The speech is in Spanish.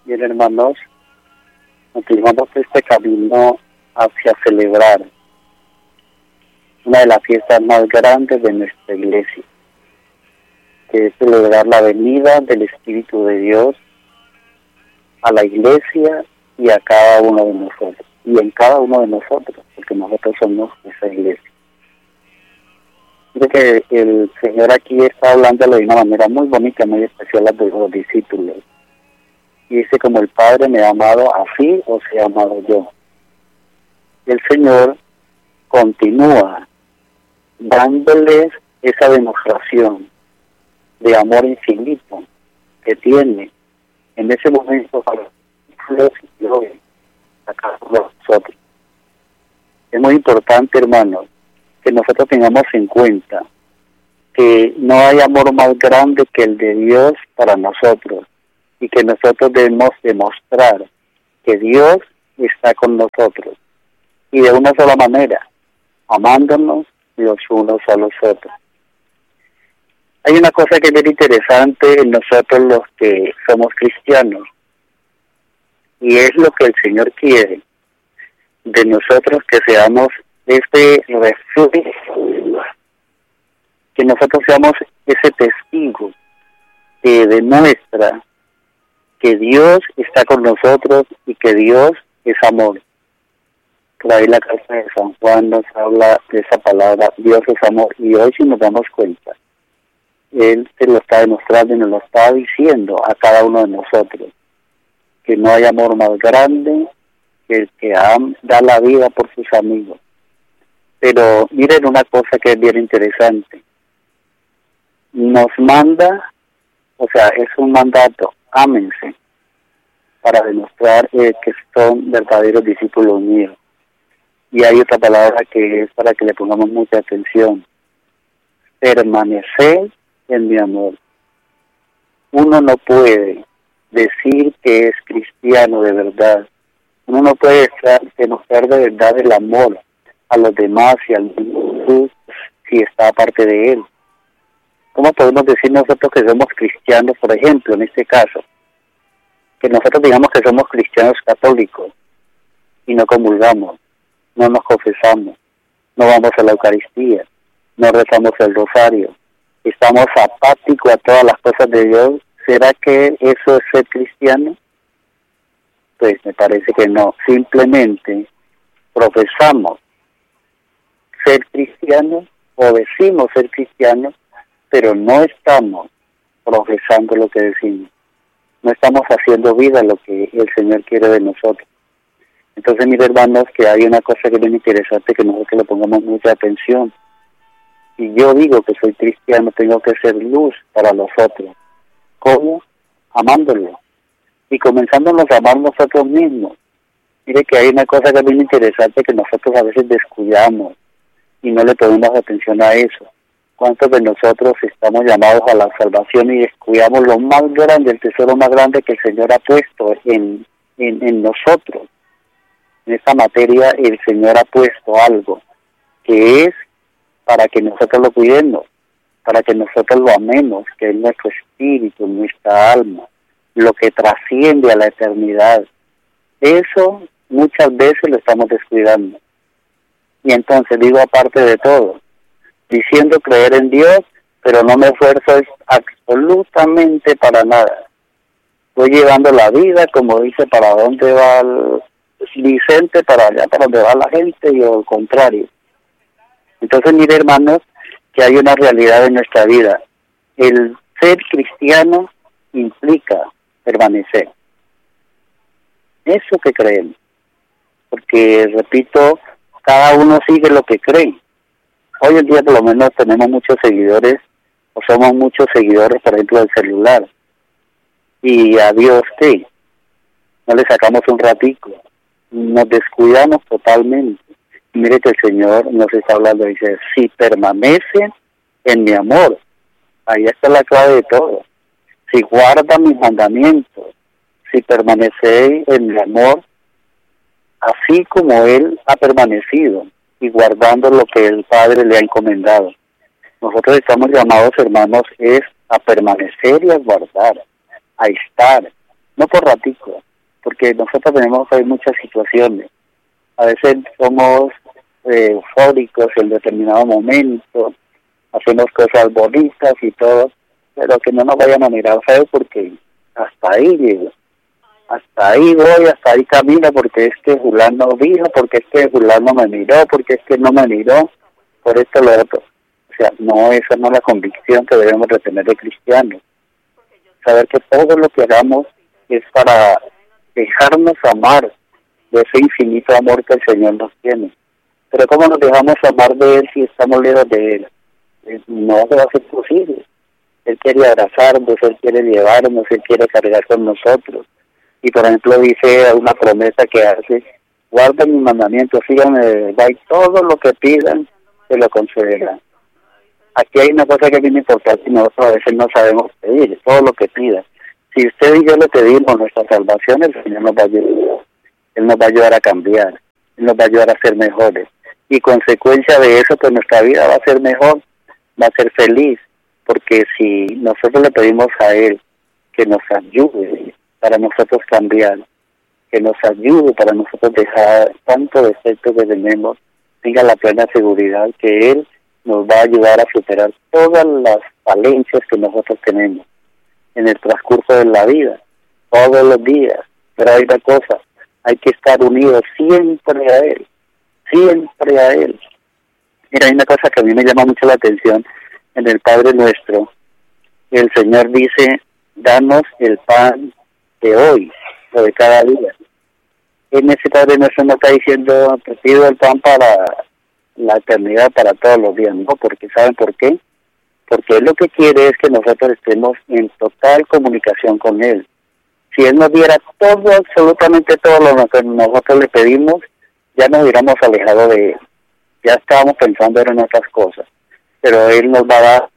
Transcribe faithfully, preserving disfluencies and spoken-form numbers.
Bien, hermanos, continuamos este camino hacia celebrar una de las fiestas más grandes de nuestra iglesia, que es celebrar la venida del Espíritu de Dios a la iglesia y a cada uno de nosotros, y en cada uno de nosotros, porque nosotros somos esa iglesia. Creo que el Señor aquí está hablando de una manera muy bonita, muy especial a los discípulos. Y dice, como el Padre me ha amado, así os he amado yo. El Señor continúa dándoles esa demostración de amor infinito que tiene en ese momento para los discípulos acá con nosotros. Es muy importante, hermanos, que nosotros tengamos en cuenta que no hay amor más grande que el de Dios para nosotros, y que nosotros debemos demostrar que Dios está con nosotros, y de una sola manera, amándonos los unos a los otros. Hay una cosa que es bien interesante en nosotros los que somos cristianos, y es lo que el Señor quiere de nosotros, que seamos este refugio, que nosotros seamos ese testigo que demuestra que Dios está con nosotros y que Dios es amor. Por ahí la carta de San Juan nos habla de esa palabra, Dios es amor, y hoy si nos damos cuenta, Él se lo está demostrando y nos lo está diciendo a cada uno de nosotros, que no hay amor más grande que el que da la vida por sus amigos. Pero miren una cosa que es bien interesante, nos manda, o sea, es un mandato, ámense, para demostrar eh, que son verdaderos discípulos míos. Y hay otra palabra que es para que le pongamos mucha atención, permanecer en mi amor. Uno no puede decir que es cristiano de verdad, uno no puede estar, demostrar de verdad el amor a los demás y al mundo si está aparte de él. ¿Cómo podemos decir nosotros que somos cristianos, por ejemplo, en este caso? Que nosotros digamos que somos cristianos católicos y no comulgamos, no nos confesamos, no vamos a la Eucaristía, no rezamos el rosario, estamos apáticos a todas las cosas de Dios. ¿Será que eso es ser cristiano? Pues me parece que no. Simplemente profesamos ser cristianos o decimos ser cristianos, pero no estamos profesando lo que decimos. No estamos haciendo vida lo que el Señor quiere de nosotros. Entonces, mis hermanos, que hay una cosa que es muy interesante, que nosotros le pongamos mucha atención. Si yo digo que soy cristiano, tengo que ser luz para los otros. ¿Cómo? Amándolo. Y comenzándonos a amar nosotros mismos. Mire que hay una cosa que es muy interesante, que nosotros a veces descuidamos y no le ponemos atención a eso. ¿Cuántos de nosotros estamos llamados a la salvación y descuidamos lo más grande, el tesoro más grande que el Señor ha puesto en, en, en nosotros? En esta materia el Señor ha puesto algo que es para que nosotros lo cuidemos, para que nosotros lo amemos, que es nuestro espíritu, nuestra alma, lo que trasciende a la eternidad. Eso muchas veces lo estamos descuidando. Y entonces digo, aparte de todo, diciendo creer en Dios, pero no me esfuerzo absolutamente para nada. Voy llevando la vida, como dice, para dónde va el Vicente, para allá, para dónde va la gente, y al contrario. Entonces, mire, hermanos, que hay una realidad en nuestra vida. El ser cristiano implica permanecer. Eso que creemos. Porque, repito, cada uno sigue lo que cree. Hoy en día por lo menos tenemos muchos seguidores, o somos muchos seguidores, por ejemplo, del celular. Y a Dios, ¿qué? No le sacamos un ratico. Nos descuidamos totalmente. Y mire que el Señor nos está hablando, dice, si permanecen en mi amor, ahí está la clave de todo. Si guardan mis mandamientos, si permanecéis en mi amor, así como Él ha permanecido y guardando lo que el Padre le ha encomendado. Nosotros estamos llamados, hermanos, es a permanecer y a guardar, a estar, no por ratico, porque nosotros tenemos hay muchas situaciones. A veces somos eh, eufóricos en determinado momento, hacemos cosas bonitas y todo, pero que no nos vayan a mirar feo porque hasta ahí llego, hasta ahí voy, hasta ahí camino, porque es que fulano dijo, porque es que fulano me miró, porque es que no me miró, por esto lo otro. O sea, no, esa no es la convicción que debemos de tener de cristianos. Saber que todo lo que hagamos es para dejarnos amar de ese infinito amor que el Señor nos tiene. Pero ¿cómo nos dejamos amar de Él si estamos lejos de Él? No va a ser posible. Él quiere abrazarnos, Él quiere llevarnos, Él quiere cargar con nosotros. Y por ejemplo dice una promesa que hace: guarden mis mandamientos, síganme de verdad, y todo lo que pidan se lo concederán. Aquí hay una cosa que es bien importante y nosotros a veces no sabemos pedir, todo lo que pidan. Si usted y yo le pedimos nuestra salvación, el Señor nos va a ayudar. Él nos va a ayudar a cambiar, Él nos va a ayudar a ser mejores. Y consecuencia de eso, pues nuestra vida va a ser mejor, va a ser feliz, porque si nosotros le pedimos a Él que nos ayude para nosotros cambiar, que nos ayude para nosotros dejar tanto defecto que tenemos, tenga la plena seguridad que Él nos va a ayudar a superar todas las falencias que nosotros tenemos en el transcurso de la vida, todos los días. Pero hay una cosa, hay que estar unidos siempre a Él, siempre a Él. Mira, hay una cosa que a mí me llama mucho la atención en el Padre Nuestro. El Señor dice: danos el pan de hoy, o de cada día. En ese Padre Nuestro no está diciendo: te pido el pan para la eternidad, para todos los días. No, porque ¿saben por qué? Porque Él lo que quiere es que nosotros estemos en total comunicación con Él. Si Él nos diera todo, absolutamente todo lo que nosotros le pedimos, ya nos hubiéramos alejado de Él. Ya estábamos pensando en otras cosas. Pero Él nos va a dar